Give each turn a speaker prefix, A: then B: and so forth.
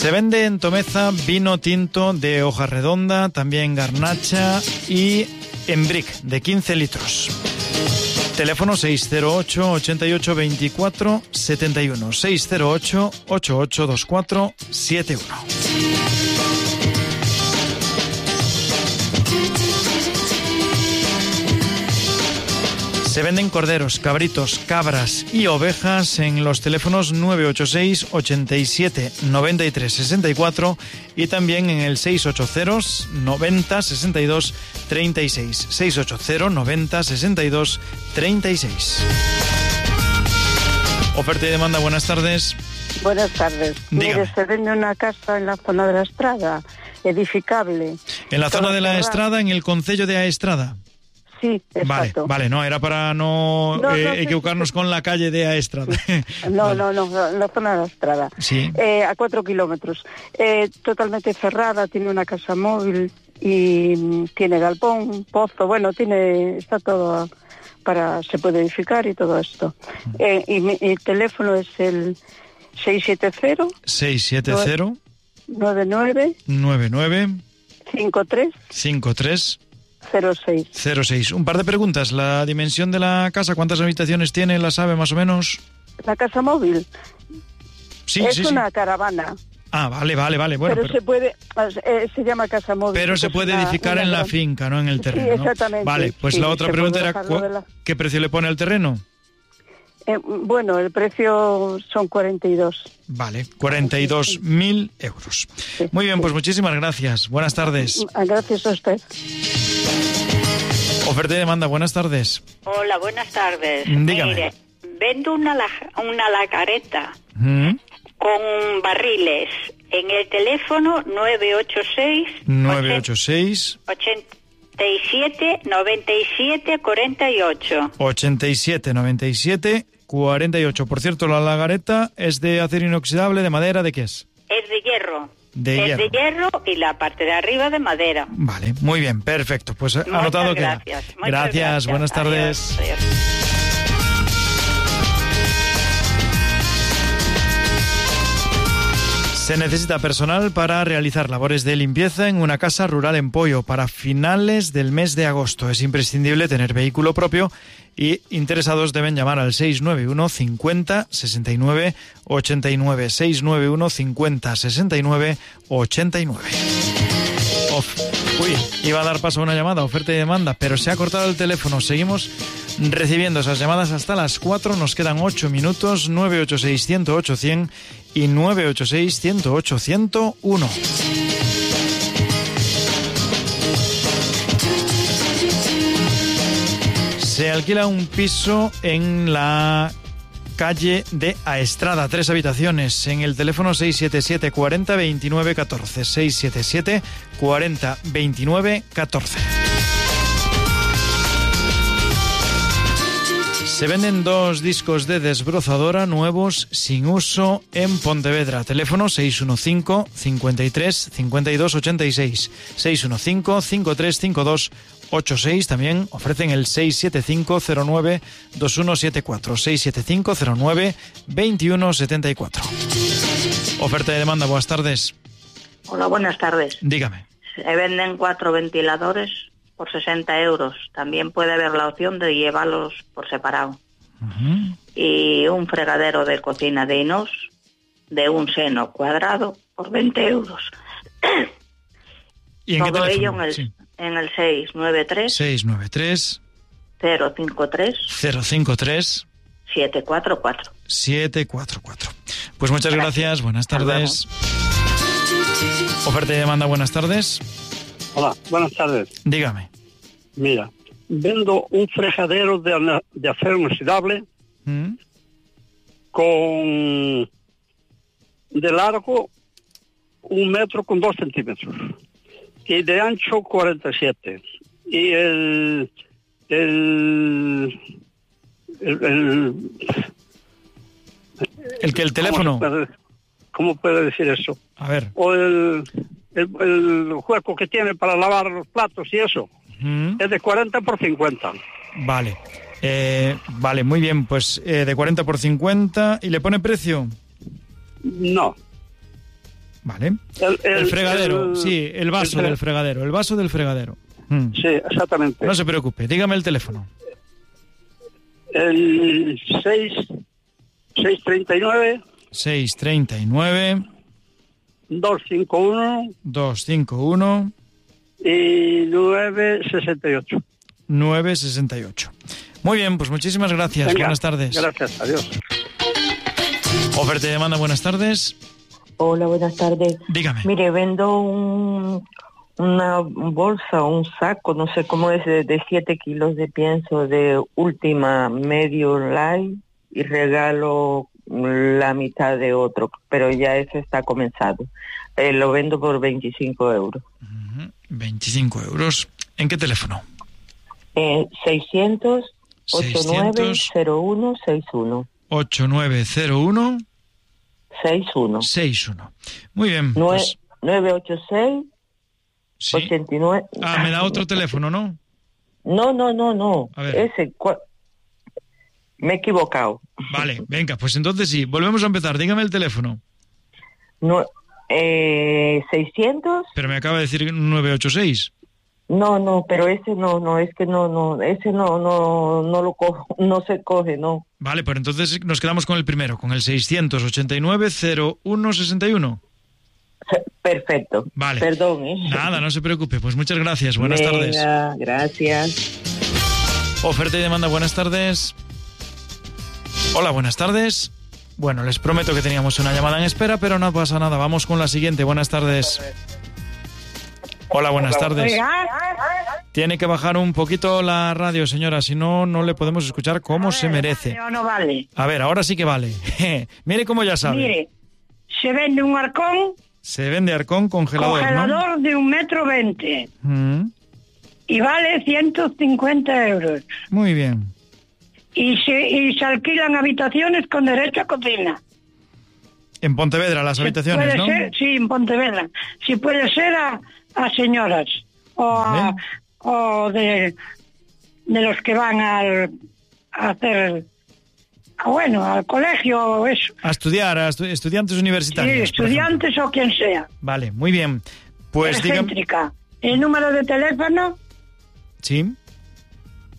A: Se vende en Tomeza vino tinto de hoja redonda, también garnacha y Embric de 15 litros. Teléfono 608 88 24 71, 608 88 24 71. Se venden corderos, cabritos, cabras y ovejas en los teléfonos 986 87 93 64 y también en el 680 90 62 36. 680 90 62 36. Oferta y demanda, buenas tardes.
B: Buenas tardes.
A: Dígame.
B: Mire, se vende una casa en la zona de la Estrada, edificable.
A: En la zona de la
B: cerrado.
A: Estrada, en el concello de Aestrada.
B: Sí, exacto.
A: Vale, no, era para no equivocarnos con la calle de Aestrada.
B: No,
A: Vale.
B: no, en la zona de la Estrada.
A: Sí.
B: A 4 kilómetros. Totalmente cerrada, tiene una casa móvil y tiene galpón, pozo, bueno, está todo se puede edificar y todo esto. Y mi teléfono es el 670 99 53 06.
A: Un par de preguntas. La dimensión de la casa, ¿cuántas habitaciones tiene? ¿La sabe más o menos?
B: La casa móvil
A: Sí,
B: es
A: sí,
B: una
A: sí.
B: caravana.
A: Ah, vale. Bueno,
B: pero se puede, se llama casa móvil.
A: pero se puede edificar en la finca, no en el terreno.
B: Sí,
A: ¿no?
B: exactamente.
A: Vale, pues
B: sí,
A: la otra pregunta era ¿qué precio le pone al terreno?
B: Bueno, el precio son 42.
A: Vale, 42.000 euros.
B: Sí,
A: Muy bien,
B: sí.
A: pues muchísimas gracias. Buenas tardes.
B: Gracias a usted.
A: Oferta y demanda, buenas tardes.
C: Hola, buenas tardes.
A: Dígame.
C: Mire, vendo una lagareta con barriles en el teléfono 986 87 97 48.
A: 87 97 48. Por cierto, la lagareta es de acero inoxidable, de madera, ¿de qué es?
C: Es de hierro.
A: De
C: hierro y la parte de arriba de madera.
A: Vale, muy bien, perfecto. Pues anotado queda.
C: Muchas gracias.
A: Buenas tardes.
C: Adiós.
A: Se necesita personal para realizar labores de limpieza en una casa rural en Poio para finales del mes de agosto. Es imprescindible tener vehículo propio y interesados deben llamar al 691 50 69 89. 691 50 69 89. Uy, iba a dar paso a una llamada, oferta y demanda, pero se ha cortado el teléfono. Seguimos recibiendo esas llamadas hasta las 4. Nos quedan 8 minutos. 986 108 100 y 986 108 101. Se alquila un piso en la calle de Aestrada, 3 habitaciones, en el teléfono 677 40 29 14, 677 40 29 14. Se venden 2 discos de desbrozadora nuevos sin uso en Pontevedra. Teléfono 615 53 52 86, 615 53 52 86. También ofrecen el 67509 2174, 67509 2174. Oferta de demanda, buenas tardes.
D: Hola, buenas tardes.
A: Dígame.
D: Se venden 4 ventiladores por 60 euros. También puede haber la opción de llevarlos por separado. Y un fregadero de cocina de inox de un seno cuadrado por 20 euros.
A: ¿Y en
D: todo
A: qué
D: ello
A: teléfono?
D: en el 693
A: 693
D: 053
A: 053
D: 744.
A: 744. Pues muchas gracias, buenas tardes. Oferta y demanda, buenas tardes.
E: Hola, buenas tardes.
A: Dígame.
E: Mira, vendo un fregadero de acero inoxidable con de largo 1 metro con 2 centímetros y de ancho 47. Y el
A: que el teléfono.
E: ¿Cómo puede decir eso?
A: A ver.
E: O el hueco que tiene para lavar los platos y eso. Es de 40 por 50.
A: Vale. Vale, muy bien. Pues de 40 por 50. ¿Y le pone precio?
E: No.
A: Vale. El fregadero, sí, el vaso del fregadero. El vaso del fregadero.
E: Sí, exactamente.
A: No se preocupe, dígame el teléfono.
E: El 639 251 y 968.
A: Muy bien, pues muchísimas gracias.
E: Venga,
A: buenas tardes.
E: Gracias, adiós.
A: Oferta y demanda, buenas tardes.
F: Hola, buenas tardes.
A: Dígame.
F: Mire, vendo una bolsa, un saco, no sé cómo es, de 7 kilos de pienso de Última Medio Light y regalo la mitad de otro, pero ya ese está comenzado. Lo vendo por 25 euros.
A: 25 euros. ¿En qué teléfono?
F: 600 890161.
A: 8901 61. Muy bien.
F: 986
A: sí.
F: 89.
A: Me da otro teléfono, ¿no?
F: No.
A: A ver.
F: Ese. Me he equivocado.
A: Vale, venga, pues entonces sí. Volvemos a empezar. Dígame el teléfono.
F: 600.
A: Pero me acaba de decir 986.
F: No, pero ese no, es que no, ese no lo cojo, no se coge, no.
A: Vale, pues entonces nos quedamos con el primero, con el 689-0161.
F: Perfecto.
A: Vale.
F: Perdón,
A: Nada, no se preocupe. Pues muchas gracias. Buenas tardes.
F: Gracias.
A: Oferta y demanda, buenas tardes. Hola, buenas tardes. Bueno, les prometo que teníamos una llamada en espera, pero no pasa nada. Vamos con la siguiente. Buenas tardes. Hola, buenas tardes. Tiene que bajar un poquito la radio, señora, si no, no le podemos escuchar como se merece.
G: No vale.
A: A ver, ahora sí que vale. Mire cómo ya sabe.
G: Mire, se vende un arcón.
A: Se vende arcón congelador,
G: Congelador, ¿no? De 1,20 m. Y vale 150 euros.
A: Muy bien.
G: Y se alquilan habitaciones con derecho a cocina.
A: En Pontevedra, las habitaciones,
G: puede
A: ¿no?
G: Ser, sí, en Pontevedra. Si puede ser a señoras o de los que van a hacer, al colegio o eso.
A: A estudiar, estudiantes universitarios.
G: Sí, estudiantes o quien sea.
A: Vale, muy bien. Pues
G: Excéntrica. ¿El número de teléfono?
A: Sí.